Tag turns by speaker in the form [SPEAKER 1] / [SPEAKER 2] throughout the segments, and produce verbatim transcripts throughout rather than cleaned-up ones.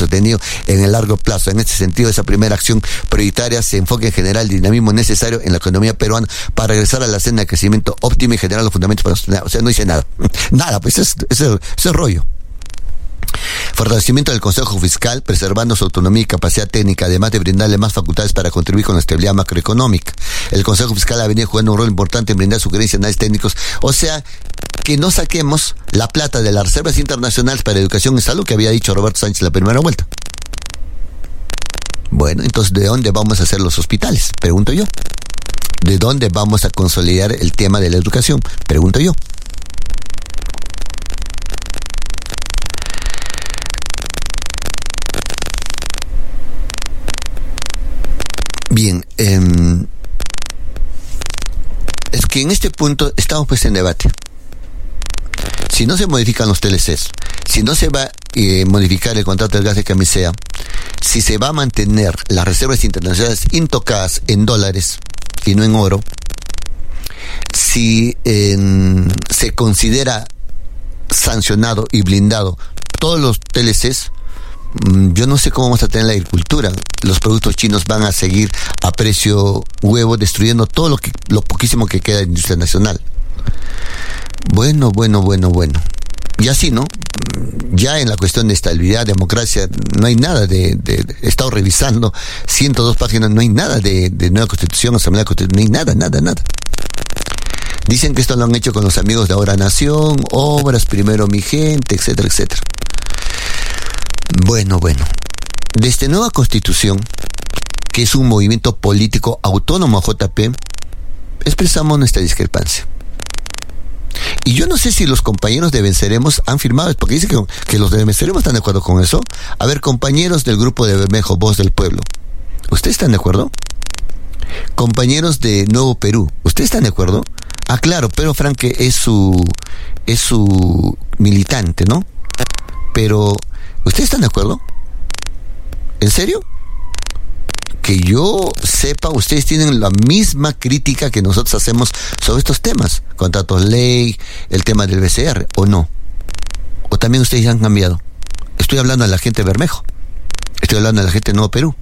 [SPEAKER 1] sostenido en el largo plazo. En este sentido, esa primera acción prioritaria se enfoca en generar el dinamismo necesario en la economía peruana para regresar a la senda de crecimiento óptima y generar los fundamentos para sostener. O sea, no dice nada. Nada, pues eso es, eso, eso es rollo. Fortalecimiento del Consejo Fiscal, preservando su autonomía y capacidad técnica, además de brindarle más facultades para contribuir con la estabilidad macroeconómica. El Consejo Fiscal ha venido jugando un rol importante en brindar sugerencias y análisis técnicos. O sea, que no saquemos la plata de las reservas internacionales para educación y salud que había dicho Roberto Sánchez en la primera vuelta. Bueno, entonces, ¿de dónde vamos a hacer los hospitales? Pregunto yo. ¿De dónde vamos a consolidar el tema de la educación? Pregunto yo. Bien, eh, es que en este punto estamos pues en debate. Si no se modifican los T L Cs, si no se va a eh, modificar el contrato del gas de camisea, si se va a mantener las reservas internacionales intocadas en dólares y no en oro, si eh, se considera sancionado y blindado todos los T L Cs, yo no sé cómo vamos a tener la agricultura. Los productos chinos van a seguir a precio huevo, destruyendo todo lo que, lo poquísimo que queda de industria nacional. Bueno, bueno, bueno, bueno. Y así, ¿no? Ya en la cuestión de estabilidad, democracia, no hay nada de... de, de he estado revisando ciento dos páginas, no hay nada de, de nueva constitución, asamblea constitucional, no hay nada, nada, nada. Dicen que esto lo han hecho con los amigos de Ahora Nación, Obras, Primero Mi Gente, etcétera, etcétera. Bueno, bueno, de esta nueva constitución, que es un movimiento político autónomo a J P, expresamos nuestra discrepancia. Y yo no sé si los compañeros de Venceremos han firmado, porque dice que, que los de Venceremos están de acuerdo con eso. A ver, compañeros del grupo de Bermejo, Voz del Pueblo, ¿ustedes están de acuerdo? Compañeros de Nuevo Perú, ¿ustedes están de acuerdo? Ah, claro, Pedro Franque es su, es su militante, ¿no? Pero... ¿ustedes están de acuerdo? ¿En serio? Que yo sepa, ustedes tienen la misma crítica que nosotros hacemos sobre estos temas. Contratos ley, el tema del B C R, ¿o no? ¿O también ustedes ya han cambiado? Estoy hablando a la gente de Bermejo. Estoy hablando a la gente de Nuevo Perú.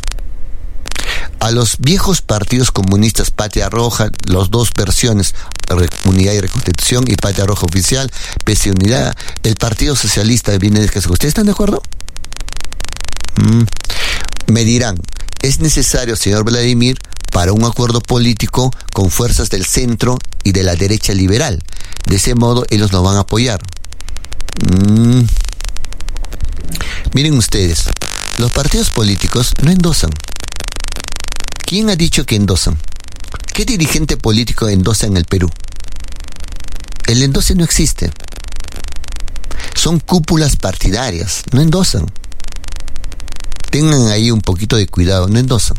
[SPEAKER 1] A los viejos partidos comunistas, Patria Roja, las dos versiones, Unidad y Reconstitución y Patria Roja Oficial, P C Unidad, el Partido Socialista viene de Casco. ¿Ustedes están de acuerdo? Mm. Me dirán, es necesario, señor Vladimir, para un acuerdo político con fuerzas del centro y de la derecha liberal. De ese modo, ellos nos van a apoyar. Mm. Miren ustedes, los partidos políticos no endosan. ¿Quién ha dicho que endosan? ¿Qué dirigente político endosa en el Perú? El endose no existe. Son cúpulas partidarias, no endosan. Tengan ahí un poquito de cuidado, no endosan.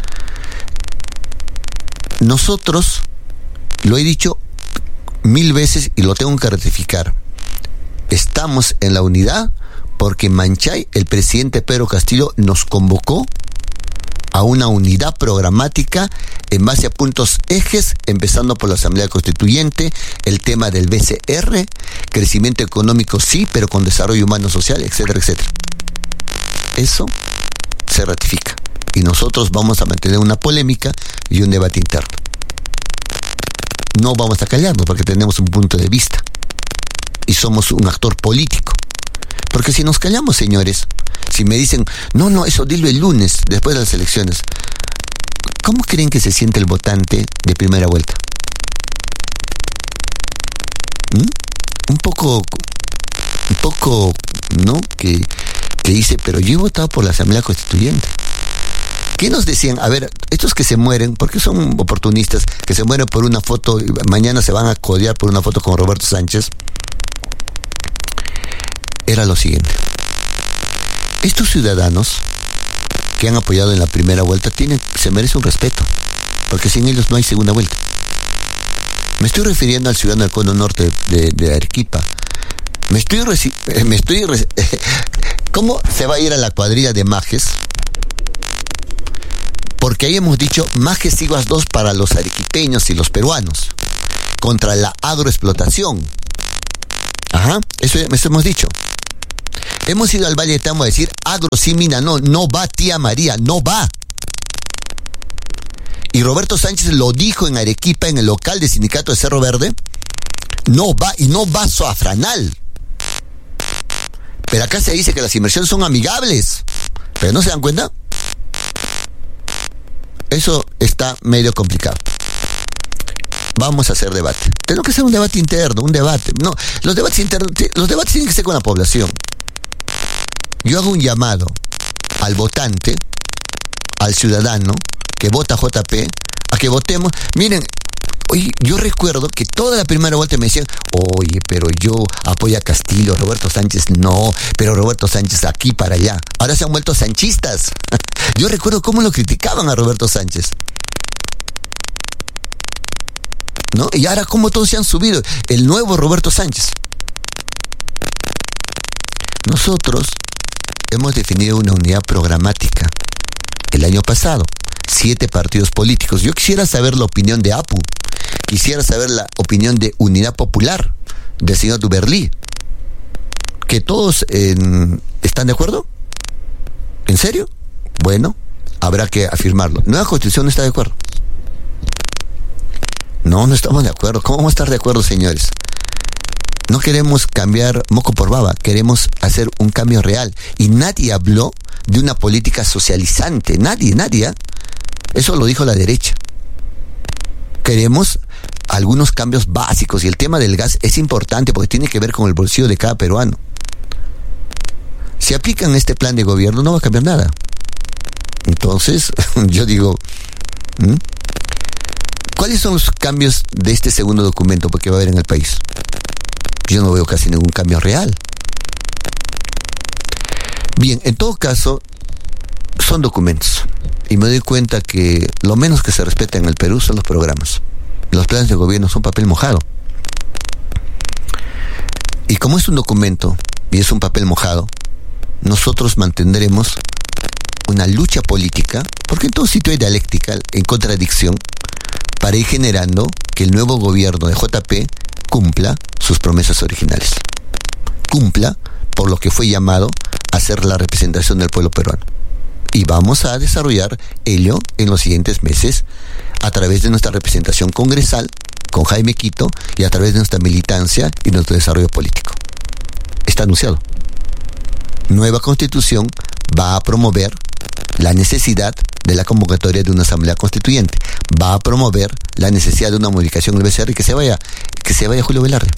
[SPEAKER 1] Nosotros, lo he dicho mil veces y lo tengo que ratificar, estamos en la unidad porque Manchay, el presidente Pedro Castillo, nos convocó a una unidad programática en base a puntos ejes, empezando por la Asamblea Constituyente, el tema del B C R, crecimiento económico sí, pero con desarrollo humano social, etcétera, etcétera. Eso se ratifica. Y nosotros vamos a mantener una polémica y un debate interno. No vamos a callarnos porque tenemos un punto de vista. Y somos un actor político. Porque si nos callamos, señores, si me dicen, no, no, eso dilo el lunes, después de las elecciones, ¿cómo creen que se siente el votante de primera vuelta? ¿Mm? Un poco, un poco, ¿no? Que, que dice, pero yo he votado por la Asamblea Constituyente. ¿Qué nos decían? A ver, estos que se mueren, porque son oportunistas, que se mueren por una foto, mañana se van a codear por una foto con Roberto Sánchez. Era lo siguiente. Estos ciudadanos que han apoyado en la primera vuelta tienen, se merecen un respeto, porque sin ellos no hay segunda vuelta. Me estoy refiriendo al ciudadano del cono norte de, de, de Arequipa. Me estoy... Reci- me estoy re- ¿Cómo se va a ir a la cuadrilla de Majes? Porque ahí hemos dicho Majes Iguas dos para los arequipeños y los peruanos, contra la agroexplotación. Ajá, eso, eso hemos dicho. Hemos ido al Valle de Tambo a decir, Agrosimina no, no va, tía María, no va. Y Roberto Sánchez lo dijo en Arequipa, en el local del sindicato de Cerro Verde, no va, y no va Soafranal. Pero acá se dice que las inversiones son amigables. ¿Pero no se dan cuenta? Eso está medio complicado. Vamos a hacer debate. Tenemos que hacer un debate interno, un debate. No, los debates internos, los debates tienen que ser con la población. Yo hago un llamado al votante, al ciudadano que vota J P, a que votemos. Miren, oye, yo recuerdo que toda la primera vuelta me decían, oye, pero yo apoyo a Castillo, Roberto Sánchez no, pero Roberto Sánchez aquí para allá. Ahora se han vuelto sanchistas. Yo recuerdo cómo lo criticaban a Roberto Sánchez, ¿no? Y ahora cómo todos se han subido. El nuevo Roberto Sánchez. Nosotros hemos definido una unidad programática el año pasado. Siete partidos políticos. Yo quisiera saber la opinión de A P U. Quisiera saber la opinión de Unidad Popular, del señor Duberlí. ¿Que todos eh, están de acuerdo? ¿En serio? Bueno, habrá que afirmarlo. Nueva Constitución no está de acuerdo. No, no estamos de acuerdo. ¿Cómo vamos a estar de acuerdo, señores? No queremos cambiar moco por baba, queremos hacer un cambio real. Y nadie habló de una política socializante. Nadie, nadie. ¿eh? Eso lo dijo la derecha. Queremos algunos cambios básicos, y el tema del gas es importante porque tiene que ver con el bolsillo de cada peruano. Si aplican este plan de gobierno no va a cambiar nada. Entonces, yo digo, ¿hmm? ¿cuáles son los cambios de este segundo documento que va a haber en el país? Yo no veo casi ningún cambio real. Bien, en todo caso, son documentos. Y me doy cuenta que lo menos que se respeta en el Perú son los programas. Los planes de gobierno son papel mojado. Y como es un documento y es un papel mojado, nosotros mantendremos una lucha política, porque en todo sitio hay dialéctica, en contradicción, para ir generando que el nuevo gobierno de J P cumpla sus promesas originales. Cumpla por lo que fue llamado a ser la representación del pueblo peruano. Y vamos a desarrollar ello en los siguientes meses a través de nuestra representación congresal con Jaime Quito y a través de nuestra militancia y nuestro desarrollo político. Está anunciado. Nueva Constitución va a promover la necesidad de la convocatoria de una asamblea constituyente. Va a promover la necesidad de una modificación del B C R y que se vaya, que se vaya Julio Velarde.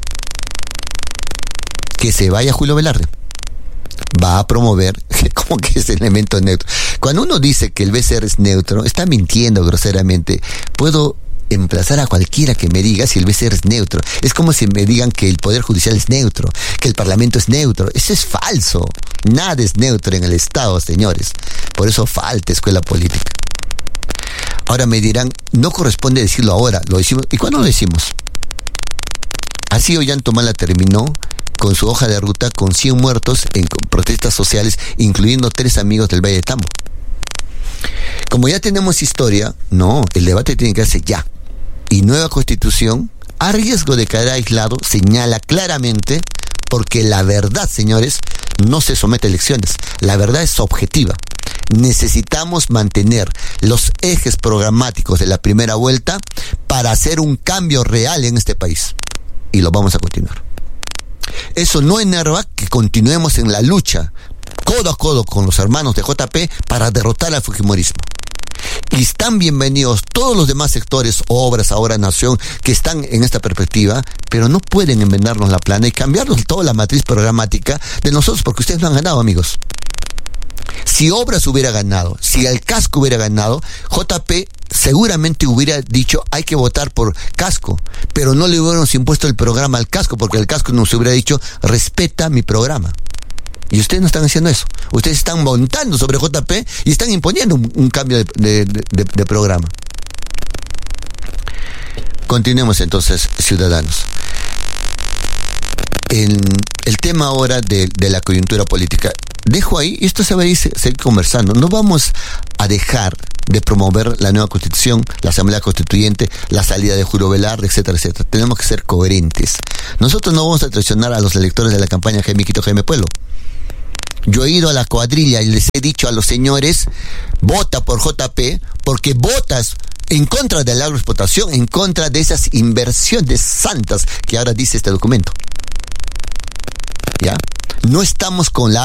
[SPEAKER 1] Que se vaya Julio Velarde. Va a promover, como que es elemento neutro. Cuando uno dice que el B C R es neutro, está mintiendo groseramente. Puedo emplazar a cualquiera que me diga si el B C R es neutro. Es como si me digan que el Poder Judicial es neutro, que el Parlamento es neutro. Eso es falso. Nada es neutro en el Estado, señores. Por eso falta escuela política. Ahora me dirán, no corresponde decirlo ahora, lo decimos. ¿Y cuándo lo decimos? Así Ollantumala terminó con su hoja de ruta con cien muertos en protestas sociales, incluyendo tres amigos del Valle de Tambo. Como ya tenemos historia, no, el debate tiene que hacerse ya. Y nueva Constitución, a riesgo de caer aislado, señala claramente, porque la verdad, señores, no se somete a elecciones. La verdad es objetiva. Necesitamos mantener los ejes programáticos de la primera vuelta para hacer un cambio real en este país. Y lo vamos a continuar. Eso no enerva que continuemos en la lucha codo a codo con los hermanos de J P para derrotar al fujimorismo. Y están bienvenidos todos los demás sectores, obras, ahora nación, que están en esta perspectiva, pero no pueden enmendarnos la plana y cambiarnos toda la matriz programática de nosotros, porque ustedes no han ganado, amigos. Si Obras hubiera ganado, si el Casco hubiera ganado, J P seguramente hubiera dicho hay que votar por Casco, pero no le hubiéramos impuesto el programa al Casco, porque el Casco nos hubiera dicho respeta mi programa. Y ustedes no están haciendo eso. Ustedes están montando sobre J P y están imponiendo un, un cambio de, de, de, de programa. Continuemos entonces, ciudadanos. El, el tema ahora de, de la coyuntura política. Dejo ahí, y esto se va a ir seguir conversando. No vamos a dejar de promover la nueva Constitución, la Asamblea Constituyente, la salida de Julio Velarde, etcétera, etcétera. Tenemos que ser coherentes. Nosotros no vamos a traicionar a los electores de la campaña Jaime Quito, Jaime Pueblo. Yo he ido a la cuadrilla y les he dicho a los señores, vota por J P porque votas en contra de la agroexplotación, en contra de esas inversiones santas que ahora dice este documento. ¿Ya? No estamos con la